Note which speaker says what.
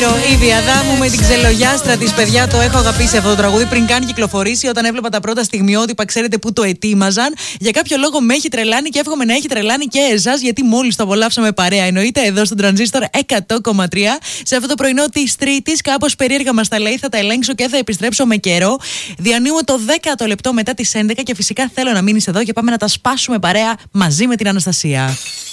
Speaker 1: Ζήρο, Ήδη Αδάμου με την ξελογιάστρα της, παιδιά. Το έχω αγαπήσει αυτό το τραγούδι πριν καν κυκλοφορήσει. Όταν έβλεπα τα πρώτα στιγμιότυπα, ξέρετε που το ετοίμαζαν. Για κάποιο λόγο με έχει τρελάνει και εύχομαι να έχει τρελάνει και εσάς, γιατί μόλις το απολαύσαμε παρέα. Εννοείται εδώ στον Τρανζίστορ 100,3. Σε αυτό το πρωινό της Τρίτης, κάπως περίεργα μας τα λέει. Θα τα ελέγξω και θα επιστρέψω με καιρό. Διανύουμε το 10ο λεπτό μετά τις 11 και φυσικά θέλω να μείνεις εδώ και πάμε να τα σπάσουμε παρέα μαζί με την Αναστασία.